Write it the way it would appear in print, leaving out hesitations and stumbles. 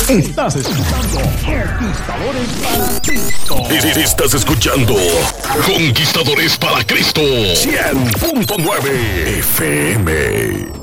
Estás escuchando Conquistadores para Cristo. Estás escuchando Conquistadores para Cristo 100.9 FM.